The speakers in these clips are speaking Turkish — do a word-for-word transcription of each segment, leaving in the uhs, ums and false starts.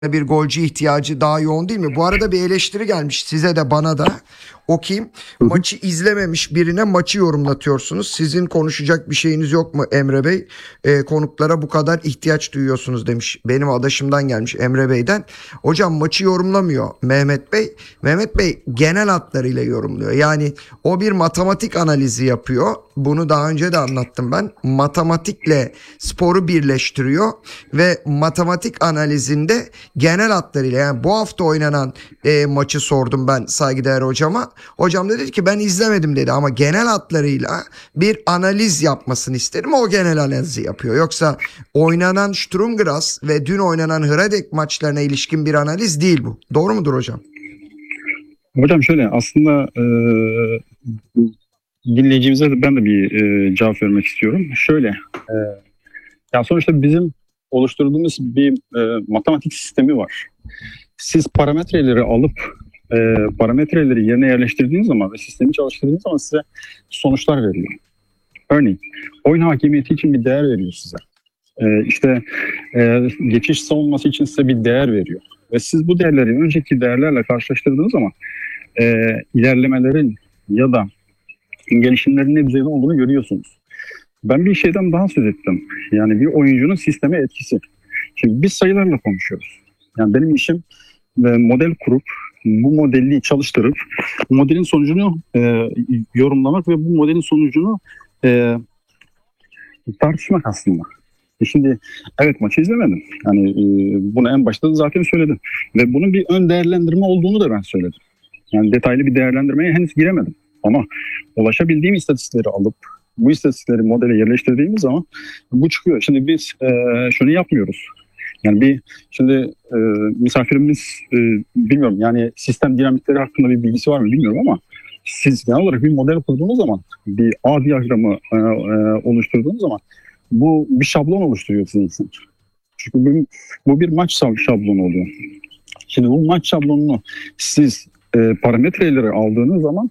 bir golcü ihtiyacı daha yoğun değil mi? Bu arada bir eleştiri gelmiş size de bana da. Okuyayım. Hı hı. Maçı izlememiş birine maçı yorumlatıyorsunuz. Sizin konuşacak bir şeyiniz yok mu Emre Bey? Ee, konuklara bu kadar ihtiyaç duyuyorsunuz demiş. Benim adaşımdan gelmiş Emre Bey'den. Hocam maçı yorumlamıyor Mehmet Bey. Mehmet Bey genel hatlarıyla yorumluyor. Yani o bir matematik analizi yapıyor. Bunu daha önce de anlattım ben. Matematikle sporu birleştiriyor ve matematik analizinde genel hatlarıyla, yani bu hafta oynanan e, maçı sordum ben saygıdeğer hocama. Hocam da dedi ki ben izlemedim dedi ama genel hatlarıyla bir analiz yapmasını isterim. O genel analizi yapıyor. Yoksa oynanan Sturm Graz ve dün oynanan Hradek maçlarına ilişkin bir analiz değil bu. Doğru mudur hocam? Hocam şöyle aslında e, dinleyicimize de ben de bir e, cevap vermek istiyorum. Şöyle, e, ya sonuçta bizim oluşturduğumuz bir e, matematik sistemi var. Siz parametreleri alıp e, parametreleri yerine yerleştirdiğiniz zaman ve sistemi çalıştırdığınız zaman size sonuçlar veriyor. Örneğin oyun hakimiyeti için bir değer veriyor size. E, işte e, geçiş savunması için size bir değer veriyor. Ve siz bu değerleri önceki değerlerle karşılaştırdığınız zaman e, ilerlemelerin ya da gelişimlerin ne düzeyde olduğunu görüyorsunuz. Ben bir şeyden daha söz ettim. Yani bir oyuncunun sisteme etkisi. Şimdi biz sayılarla konuşuyoruz. Yani benim işim ve model kurup bu modeli çalıştırıp bu modelin sonucunu e, yorumlamak ve bu modelin sonucunu e, tartışmak aslında. E şimdi evet, maçı izlemedim. Yani e, bunu en başta da zaten söyledim. Ve bunun bir ön değerlendirme olduğunu da ben söyledim. Yani detaylı bir değerlendirmeye henüz giremedim. Ama ulaşabildiğim istatistikleri alıp bu istatistikleri modele yerleştirdiğimiz zaman bu çıkıyor. Şimdi biz e, şunu yapmıyoruz. Yani bir şimdi e, misafirimiz e, bilmiyorum, yani sistem dinamikleri hakkında bir bilgisi var mı bilmiyorum ama siz genel olarak bir model kurduğunuz zaman, bir ağ diyagramı e, e, oluşturduğunuz zaman bu bir şablon oluşturuyor sizin için. Çünkü bu, bu bir maç şablonu oluyor. Şimdi bu maç şablonunu siz e, parametreleri aldığınız zaman,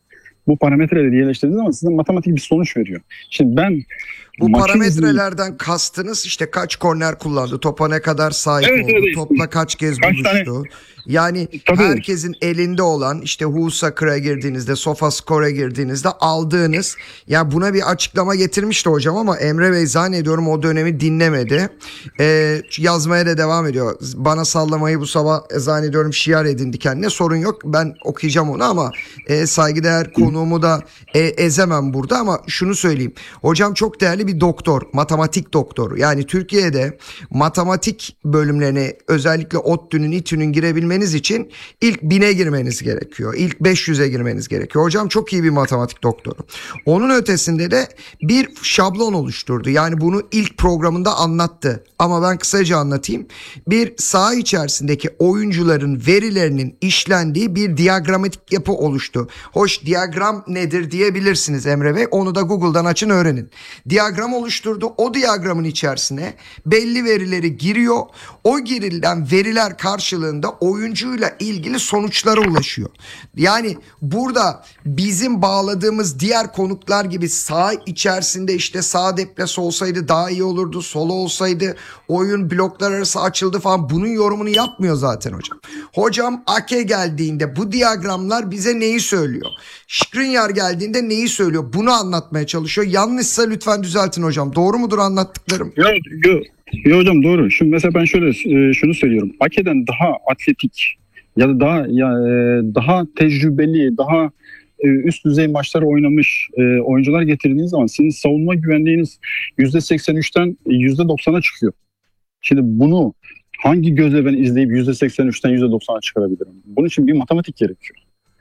bu parametreleri yerleştirdiğiniz zaman size matematik bir sonuç veriyor. Şimdi ben Bu parametrelerden izleyip... kastınız işte kaç korner kullandı, topa ne kadar sahip evet, oldu, evet. topla kaç kez Kaç buluştu. tane... Yani Tabii. herkesin elinde olan, işte Husakır'a girdiğinizde, SofaScore'a girdiğinizde aldığınız, ya buna bir açıklama getirmişti hocam ama Emre Bey zannediyorum o dönemi dinlemedi. Ee, yazmaya da devam ediyor. Bana sallamayı bu sabah zannediyorum şiar edindi kendine. Sorun yok, ben okuyacağım onu ama e, saygıdeğer konuğumu da e, ezemem burada ama şunu söyleyeyim. Hocam çok değerli bir doktor, matematik doktoru. Yani Türkiye'de matematik bölümlerine, özellikle ODTÜ'nün, İTÜ'nün girebilmeniz için ilk bine girmeniz gerekiyor. İlk beş yüze girmeniz gerekiyor. Hocam çok iyi bir matematik doktoru. Onun ötesinde de bir şablon oluşturdu. Yani bunu ilk programında anlattı. Ama ben kısaca anlatayım. Bir saha içerisindeki oyuncuların verilerinin işlendiği bir diyagramatik yapı oluştu. Hoş, diyagram nedir diyebilirsiniz Emre Bey. Onu da Google'dan açın, öğrenin. Diyagram oluşturdu. O diyagramın içerisine belli verileri giriyor. O girilen veriler karşılığında oyuncuyla ilgili sonuçlara ulaşıyor. Yani burada bizim bağladığımız diğer konuklar gibi saha içerisinde işte sağ deplase olsaydı daha iyi olurdu, solo olsaydı oyun bloklar arası açıldı falan, bunun yorumunu yapmıyor zaten hocam. Hocam Ake geldiğinde bu diyagramlar bize neyi söylüyor? Skriniar geldiğinde neyi söylüyor? Bunu anlatmaya çalışıyor. Yanlışsa lütfen düzeltin hocam. Doğru mudur anlattıklarım? Yok yok. Yo hocam doğru. Şimdi mesela ben şöyle e, şunu söylüyorum. Ake'den daha atletik ya da daha ya, e, daha tecrübeli, daha e, üst düzey maçlar oynamış e, oyuncular getirdiğiniz zaman sizin savunma güvenliğiniz yüzde seksen üçten yüzde doksana çıkıyor. Şimdi bunu hangi gözle ben izleyip yüzde seksen üçten yüzde doksana çıkarabilirim? Bunun için bir matematik gerekiyor.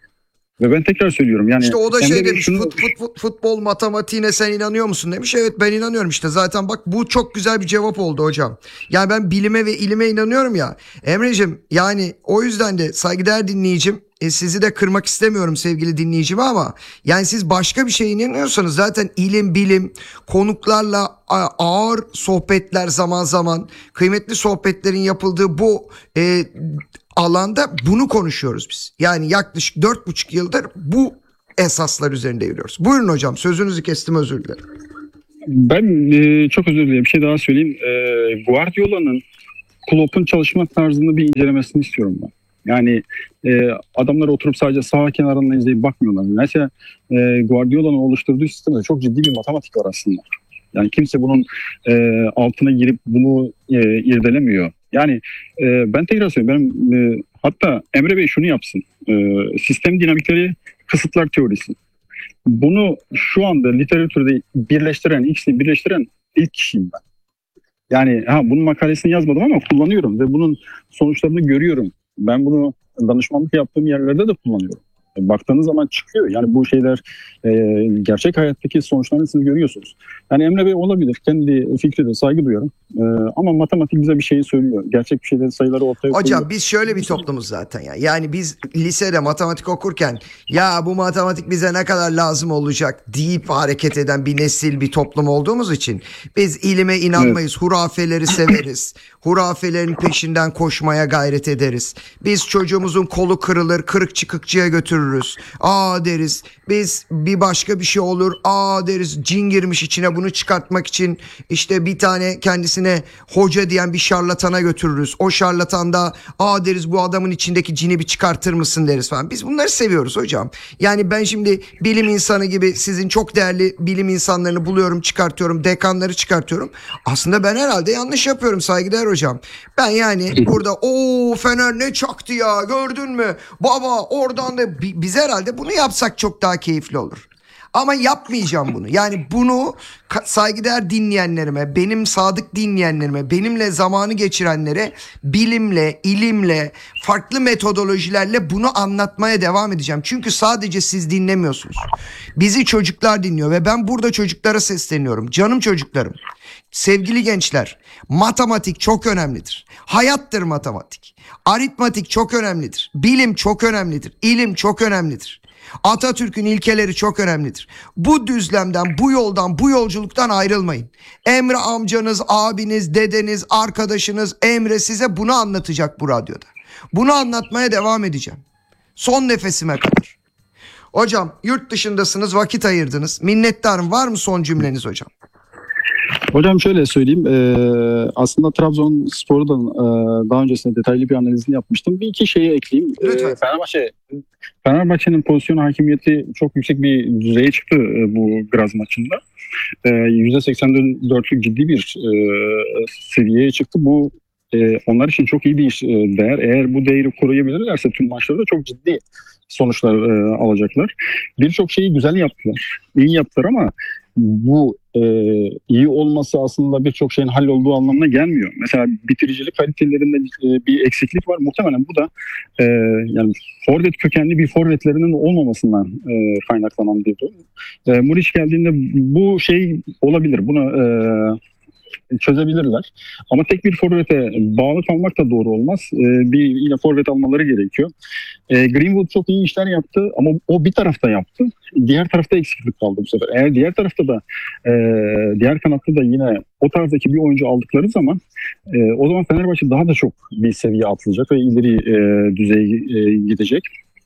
Ve ben tekrar söylüyorum, yani İşte o da Emre şey Bey demiş, şunu... fut, fut, fut, futbol matematiğine sen inanıyor musun demiş. Evet, ben inanıyorum işte. Zaten bak, bu çok güzel bir cevap oldu hocam. Yani ben bilime ve ilime inanıyorum ya. Emre'cim, yani o yüzden de saygıdeğer dinleyicim, e, sizi de kırmak istemiyorum sevgili dinleyicim ama yani siz başka bir şeye inanıyorsanız zaten ilim, bilim, konuklarla ağır sohbetler, zaman zaman kıymetli sohbetlerin yapıldığı bu e, alanda bunu konuşuyoruz biz. Yani yaklaşık dört buçuk yıldır bu esaslar üzerinde yürüyoruz. Buyurun hocam, sözünüzü kestim, özür dilerim. Ben e, çok özür dilerim. Bir şey daha söyleyeyim. E, Guardiola'nın Klopp'un çalışma tarzını bir incelemesini istiyorum ben. Yani e, adamlar oturup sadece sağ kenarından izleyip bakmıyorlar. Mesela e, Guardiola'nın oluşturduğu sistemde çok ciddi bir matematik var aslında. Yani kimse bunun e, altına girip bunu e, irdelemiyor. Yani e, ben tekrar söyleyeyim. Benim, e, hatta Emre Bey şunu yapsın. E, sistem dinamikleri kısıtlar teorisi. Bunu şu anda literatürde birleştiren, ikisini birleştiren ilk kişiyim ben. Yani ha, bunun makalesini yazmadım ama kullanıyorum ve bunun sonuçlarını görüyorum. Ben bunu danışmanlık yaptığım yerlerde de kullanıyorum. E, Baktığınız zaman çıkıyor. Yani bu şeyler e, gerçek hayattaki sonuçlarını siz görüyorsunuz. Yani Emre Bey olabilir. Kendi fikri de saygı duyuyorum. E, ama matematik bize bir şeyi söylüyor. Gerçek bir şeyleri, sayıları ortaya koyuyor. Hocam biz şöyle bir toplumuz zaten ya. Yani biz lisede matematik okurken ya bu matematik bize ne kadar lazım olacak deyip hareket eden bir nesil, bir toplum olduğumuz için biz ilime inanmayız. Evet. Hurafeleri severiz. Hurafelerin peşinden koşmaya gayret ederiz. Biz çocuğumuzun kolu kırılır, kırık çıkıkçıya götürürüz. Aa deriz. Biz bir başka bir şey olur. Aa deriz, cin girmiş içine, bunu çıkartmak için işte bir tane kendisine hoca diyen bir şarlatana götürürüz. O şarlatan da aa deriz, bu adamın içindeki cini bir çıkartır mısın deriz falan. Biz bunları seviyoruz hocam. Yani ben şimdi bilim insanı gibi sizin çok değerli bilim insanlarını buluyorum, çıkartıyorum, dekanları çıkartıyorum. Aslında ben herhalde yanlış yapıyorum saygıdeğer hocam. Ben yani burada o Fener ne çaktı ya, gördün mü? Baba oradan da biz herhalde bunu yapsak çok daha keyifli olur. Ama yapmayacağım bunu. Yani bunu saygıdeğer dinleyenlerime, benim sadık dinleyenlerime, benimle zamanı geçirenlere bilimle, ilimle, farklı metodolojilerle bunu anlatmaya devam edeceğim. Çünkü sadece siz dinlemiyorsunuz. Bizi çocuklar dinliyor ve ben burada çocuklara sesleniyorum. Canım çocuklarım, sevgili gençler, matematik çok önemlidir. Hayattır matematik. Aritmatik çok önemlidir. Bilim çok önemlidir. İlim çok önemlidir. Atatürk'ün ilkeleri çok önemlidir. Bu düzlemden, bu yoldan, bu yolculuktan ayrılmayın. Emre amcanız, abiniz, dedeniz, arkadaşınız Emre size bunu anlatacak bu radyoda. Bunu anlatmaya devam edeceğim. Son nefesime kadar. Hocam yurt dışındasınız, vakit ayırdınız. Minnettarım. Var mı son cümleniz hocam? Hocam şöyle söyleyeyim. Ee, aslında Trabzonspor'u da e, daha öncesinde detaylı bir analizini yapmıştım. Bir iki şeyi ekleyeyim. Lütfen. Ee, Fenerbahçe, Fenerbahçe'nin pozisyon hakimiyeti çok yüksek bir düzeye çıktı e, bu Graz maçında. E, yüzde seksen dörtlük ciddi bir e, seviyeye çıktı. Bu e, onlar için çok iyi bir e, değer. Eğer bu değeri koruyabilirlerse tüm maçlarda çok ciddi sonuçlar e, alacaklar. Birçok şeyi güzel yaptılar. İyi yaptılar ama bu e, iyi olması aslında birçok şeyin hallolduğu anlamına gelmiyor. Mesela bitiricilik kalitelerinde e, bir eksiklik var. Muhtemelen bu da e, yani forvet kökenli bir forvetlerinin olmamasından e, kaynaklanan bir durum. E, Muriç geldiğinde bu şey olabilir. Buna e, çözebilirler. Ama tek bir forvete bağlı kalmak da doğru olmaz. Ee, bir yine forvet almaları gerekiyor. Ee, Greenwood çok iyi işler yaptı ama o bir tarafta yaptı. Diğer tarafta eksiklik kaldı bu sefer. Eğer diğer tarafta da e, diğer kanatta da yine o tarzdaki bir oyuncu aldıkları zaman e, o zaman Fenerbahçe daha da çok bir seviye atlayacak ve ileri e, düzeye e, gidecek.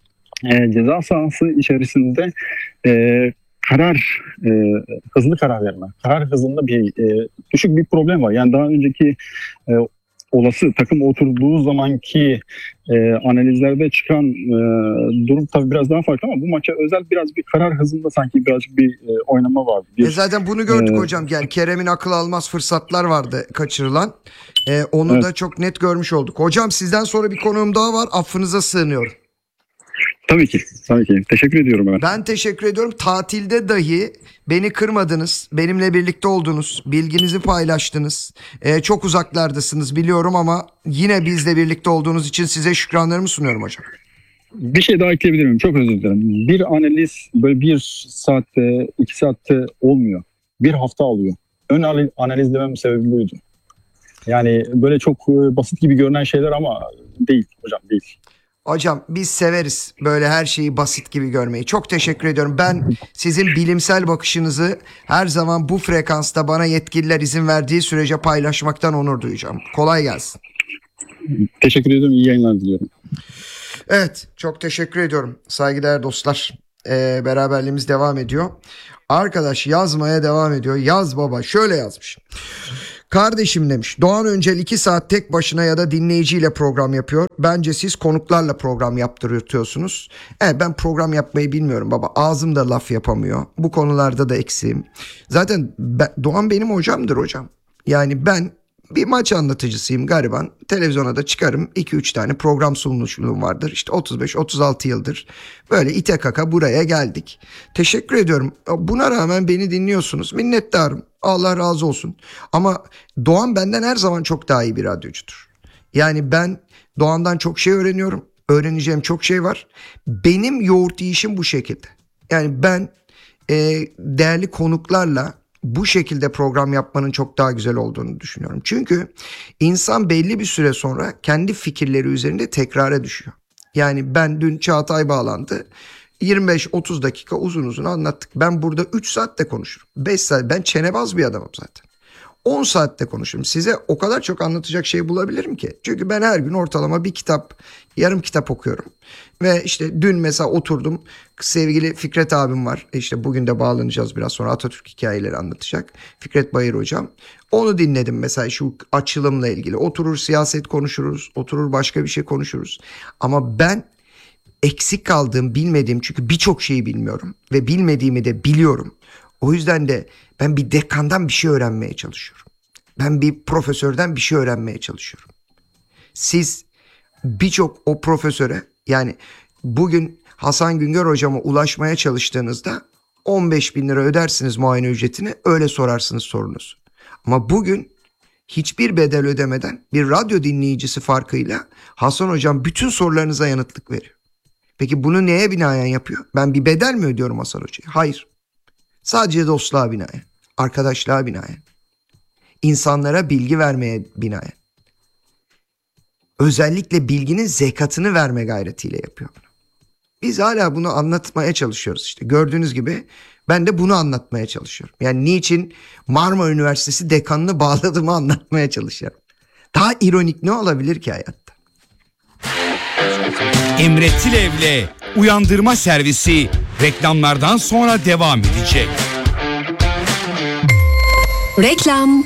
E, ceza sahası içerisinde e, karar, e, hızlı karar verme, karar hızında bir e, düşük bir problem var. Yani daha önceki e, olası takım oturduğu zamanki e, analizlerde çıkan e, durum tabii biraz daha farklı ama bu maça özel biraz bir karar hızında sanki birazcık bir e, oynama vardı. Bir, e zaten bunu gördük e, hocam. Yani Kerem'in akıl almaz fırsatlar vardı kaçırılan. E, onu evet. da çok net görmüş olduk. Hocam sizden sonra bir konuğum daha var. Affınıza sığınıyorum. Tabii ki. Tabii ki. Teşekkür ediyorum ben. Ben teşekkür ediyorum. Tatilde dahi beni kırmadınız. Benimle birlikte oldunuz. Bilginizi paylaştınız. Ee, çok uzaklardasınız biliyorum ama yine bizle birlikte olduğunuz için size şükranlarımı sunuyorum hocam. Bir şey daha ekleyebilir miyim? Çok özür dilerim. Bir analiz böyle bir saatte, iki saatte olmuyor. Bir hafta alıyor. Ön analiz dememin sebebi buydu. Yani böyle çok basit gibi görünen şeyler ama değil hocam, değil. Hocam biz severiz böyle her şeyi basit gibi görmeyi. Çok teşekkür ediyorum. Ben sizin bilimsel bakışınızı her zaman bu frekansta bana yetkililer izin verdiği sürece paylaşmaktan onur duyacağım. Kolay gelsin. Teşekkür ediyorum. İyi yayınlar diliyorum. Evet, çok teşekkür ediyorum. Saygıdeğer dostlar. Ee, beraberliğimiz devam ediyor. Arkadaş yazmaya devam ediyor. Yaz baba, şöyle yazmış. Kardeşim demiş, Doğan Öncel iki saat tek başına ya da dinleyiciyle program yapıyor. Bence siz konuklarla program yaptırıyorsunuz. Evet, ben program yapmayı bilmiyorum baba. Ağzım da laf yapamıyor. Bu konularda da eksiğim. Zaten ben, Doğan benim hocamdır hocam. Yani ben bir maç anlatıcısıyım gariban. Televizyona da çıkarım. iki üç tane program sunmuşluğum vardır. İşte otuz beş otuz altı yıldır böyle ite kaka buraya geldik. Teşekkür ediyorum. Buna rağmen beni dinliyorsunuz. Minnettarım. Allah razı olsun. Ama Doğan benden her zaman çok daha iyi bir radyocudur. Yani ben Doğan'dan çok şey öğreniyorum. Öğreneceğim çok şey var. Benim yoğurt yiyişim bu şekilde. Yani ben e, değerli konuklarla bu şekilde program yapmanın çok daha güzel olduğunu düşünüyorum. Çünkü insan belli bir süre sonra kendi fikirleri üzerinde tekrara düşüyor. Yani ben dün Çağatay bağlandı. yirmi beş otuz dakika uzun uzun anlattık. Ben burada üç saatte konuşurum. beş saat, ben çenebaz bir adamım zaten. on saatte konuşurum. Size o kadar çok anlatacak şey bulabilirim ki. Çünkü ben her gün ortalama bir kitap, yarım kitap okuyorum. Ve işte dün mesela oturdum. Sevgili Fikret abim var. İşte bugün de bağlanacağız biraz sonra. Atatürk hikayeleri anlatacak. Fikret Bayır hocam. Onu dinledim mesela şu açılımla ilgili. Oturur siyaset konuşuruz. Oturur başka bir şey konuşuruz. Ama ben eksik kaldığım, bilmediğim, çünkü birçok şeyi bilmiyorum. Ve bilmediğimi de biliyorum. O yüzden de ben bir dekandan bir şey öğrenmeye çalışıyorum. Ben bir profesörden bir şey öğrenmeye çalışıyorum. Siz birçok o profesöre, yani bugün Hasan Güngör hocama ulaşmaya çalıştığınızda on beş bin lira ödersiniz muayene ücretini, öyle sorarsınız sorunuzu. Ama bugün hiçbir bedel ödemeden bir radyo dinleyicisi farkıyla Hasan hocam bütün sorularınıza yanıtlık veriyor. Peki bunu neye binaen yapıyor? Ben bir bedel mi ödüyorum Hasan hocaya? Hayır. Sadece dostluğa binaen, arkadaşlığa binaen, insanlara bilgi vermeye binaen. Özellikle bilginin zekatını verme gayretiyle yapıyor bunu. Biz hala bunu anlatmaya çalışıyoruz işte. Gördüğünüz gibi ben de bunu anlatmaya çalışıyorum. Yani niçin Marmara Üniversitesi dekanını bağladığımı anlatmaya çalışıyorum. Daha ironik ne olabilir ki hayatta? Emre Tilev'le Uyandırma Servisi reklamlardan sonra devam edecek. Reklam.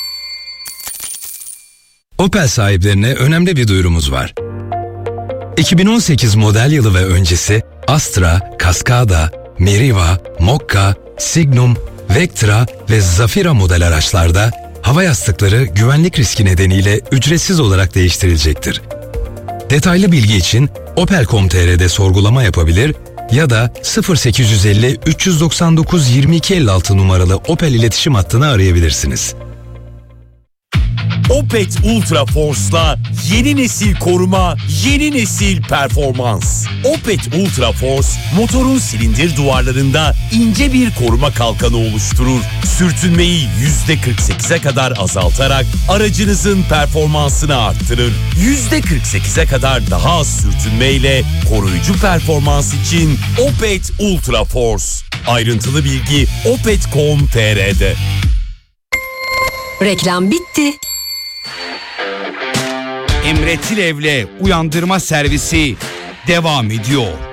Opel sahiplerine önemli bir duyurumuz var. iki bin on sekiz model yılı ve öncesi Astra, Cascada, Meriva, Mokka, Signum, Vectra ve Zafira model araçlarda hava yastıkları güvenlik riski nedeniyle ücretsiz olarak değiştirilecektir. Detaylı bilgi için opel nokta com nokta tr'de sorgulama yapabilir ya da sıfır sekiz yüz elli üç yüz doksan dokuz yirmi iki elli altı numaralı Opel iletişim hattını arayabilirsiniz. Opet Ultra Force'la yeni nesil koruma, yeni nesil performans. Opet Ultra Force, motorun silindir duvarlarında ince bir koruma kalkanı oluşturur. Sürtünmeyi yüzde kırk sekize kadar azaltarak aracınızın performansını arttırır. yüzde kırk sekize kadar daha az sürtünmeyle koruyucu performans için Opet Ultra Force. Ayrıntılı bilgi opet nokta com nokta tr'de. Reklam bitti. Emre Tilev'le Uyandırma Servisi devam ediyor.